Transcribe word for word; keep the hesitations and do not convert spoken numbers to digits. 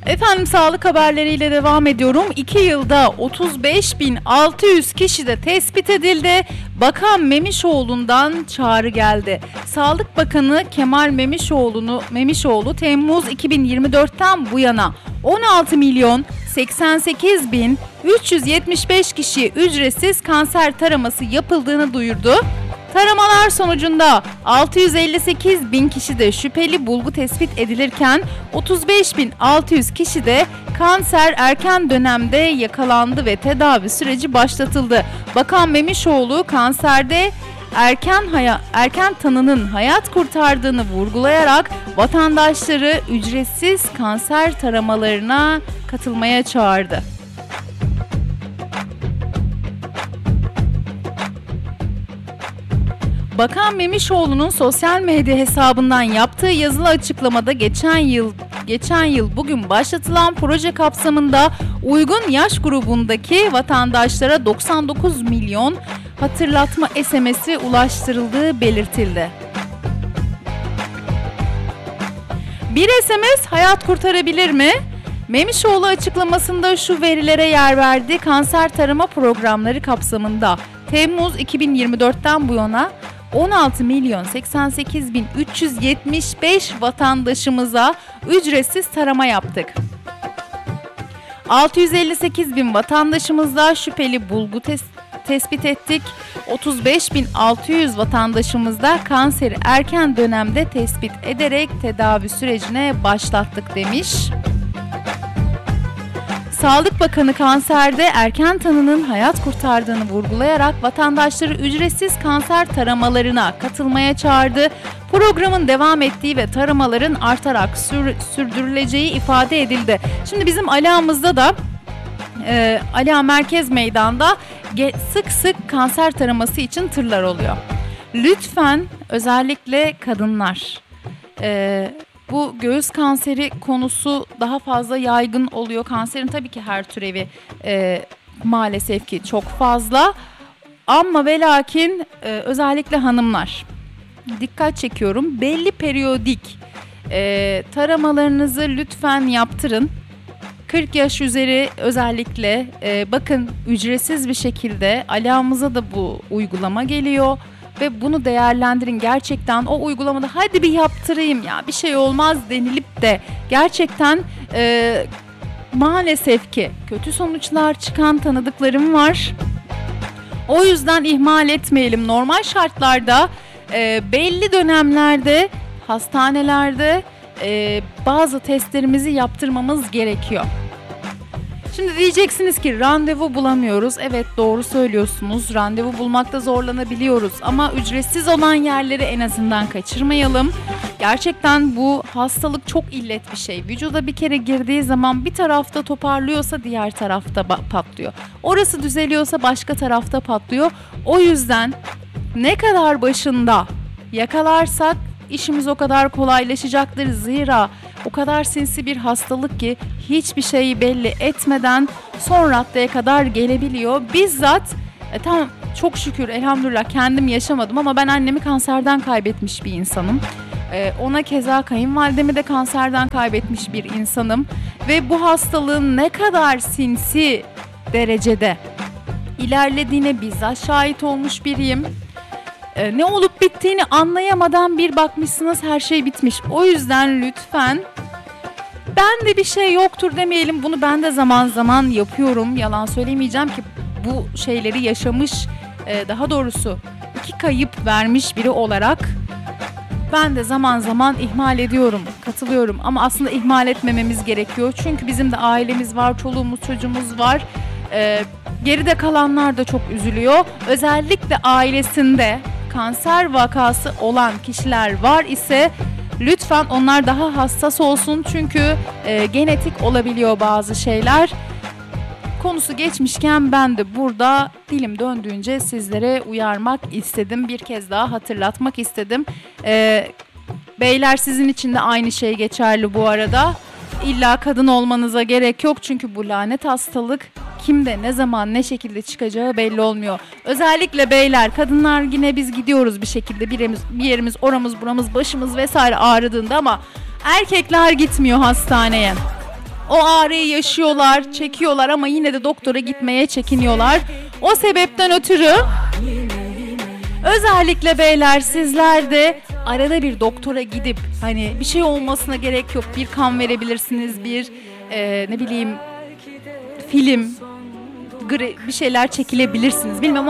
Efendim sağlık haberleriyle devam ediyorum. iki yılda otuz beş bin altı yüz kişi de tespit edildi. Bakan Memişoğlu'ndan çağrı geldi. Sağlık Bakanı Kemal Memişoğlu'nu Memişoğlu Temmuz iki bin yirmi dörtten bu yana on altı milyon seksen sekiz bin üç yüz yetmiş beş kişiye ücretsiz kanser taraması yapıldığını duyurdu. Taramalar sonucunda altı yüz elli sekiz bin kişide şüpheli bulgu tespit edilirken otuz beş bin altı yüz kişi de kanser erken dönemde yakalandı ve tedavi süreci başlatıldı. Bakan Memişoğlu kanserde erken haya, erken tanının hayat kurtardığını vurgulayarak vatandaşları ücretsiz kanser taramalarına katılmaya çağırdı. Bakan Memişoğlu'nun sosyal medya hesabından yaptığı yazılı açıklamada geçen yıl geçen yıl bugün başlatılan proje kapsamında uygun yaş grubundaki vatandaşlara doksan dokuz milyon hatırlatma S M S'i ulaştırıldığı belirtildi. Bir S M S hayat kurtarabilir mi? Memişoğlu açıklamasında şu verilere yer verdi. Kanser tarama programları kapsamında Temmuz iki bin yirmi dörtten bu yana on altı milyon seksen sekiz bin üç yüz yetmiş beş vatandaşımıza ücretsiz tarama yaptık. altı yüz elli sekiz bin vatandaşımızda şüpheli bulgu tes- tespit ettik. otuz beş bin altı yüz vatandaşımızda kanseri erken dönemde tespit ederek tedavi sürecine başlattık demiş. Sağlık Bakanı kanserde erken tanının hayat kurtardığını vurgulayarak vatandaşları ücretsiz kanser taramalarına katılmaya çağırdı. Programın devam ettiği ve taramaların artarak sür, sürdürüleceği ifade edildi. Şimdi bizim Aliağımızda da e, Aliağa Merkez Meydan'da ge, sık sık kanser taraması için tırlar oluyor. Lütfen özellikle kadınlar... E, Bu göğüs kanseri konusu daha fazla yaygın oluyor. Kanserin tabii ki her türevi e, maalesef ki çok fazla. Ama ve lakin e, özellikle hanımlar dikkat çekiyorum. Belli periyodik e, taramalarınızı lütfen yaptırın. kırk yaş üzeri özellikle e, bakın ücretsiz bir şekilde Aliağımıza da bu uygulama geliyor. Ve bunu değerlendirin. Gerçekten o uygulamada hadi bir yaptırayım ya bir şey olmaz denilip de gerçekten e, maalesef ki kötü sonuçlar çıkan tanıdıklarım var. O yüzden ihmal etmeyelim. Normal şartlarda e, belli dönemlerde hastanelerde e, bazı testlerimizi yaptırmamız gerekiyor. Şimdi diyeceksiniz ki randevu bulamıyoruz. Evet doğru söylüyorsunuz. Randevu bulmakta zorlanabiliyoruz. Ama ücretsiz olan yerleri en azından kaçırmayalım. Gerçekten bu hastalık çok illet bir şey. Vücuda bir kere girdiği zaman bir tarafta toparlıyorsa diğer tarafta patlıyor. Orası düzeliyorsa başka tarafta patlıyor. O yüzden ne kadar başında yakalarsak işimiz o kadar kolaylaşacaktır. Zira o kadar sinsi bir hastalık ki hiçbir şeyi belli etmeden son raddeye kadar gelebiliyor. Bizzat e, tamam çok şükür elhamdülillah kendim yaşamadım ama ben annemi kanserden kaybetmiş bir insanım. E, ona keza kayınvalidemi de kanserden kaybetmiş bir insanım. Ve bu hastalığın ne kadar sinsi derecede ilerlediğine bizzat şahit olmuş biriyim. Ee, ne olup bittiğini anlayamadan bir bakmışsınız her şey bitmiş. O yüzden lütfen ben de bir şey yoktur demeyelim. Bunu ben de zaman zaman yapıyorum. Yalan söylemeyeceğim ki bu şeyleri yaşamış, e, daha doğrusu iki kayıp vermiş biri olarak ben de zaman zaman ihmal ediyorum, katılıyorum. Ama aslında ihmal etmememiz gerekiyor. Çünkü bizim de ailemiz var, çoluğumuz, çocuğumuz var. Ee, geride kalanlar da çok üzülüyor. Özellikle ailesinde kanser vakası olan kişiler var ise lütfen onlar daha hassas olsun. Çünkü e, genetik olabiliyor bazı şeyler. Konusu geçmişken ben de burada dilim döndüğünce sizlere uyarmak istedim. Bir kez daha hatırlatmak istedim. Ee, beyler sizin için de aynı şey geçerli bu arada. İlla kadın olmanıza gerek yok çünkü bu lanet hastalık kimde ne zaman ne şekilde çıkacağı belli olmuyor. Özellikle beyler, kadınlar yine biz gidiyoruz bir şekilde bir yerimiz, bir yerimiz oramız buramız başımız vesaire ağrıdığında ama erkekler gitmiyor hastaneye. O ağrıyı yaşıyorlar, çekiyorlar ama yine de doktora gitmeye çekiniyorlar. O sebepten ötürü özellikle beyler, sizler de arada bir doktora gidip, hani bir şey olmasına gerek yok, bir kan verebilirsiniz, bir e, ne bileyim film, gri, bir şeyler çekilebilirsiniz. Bilmem,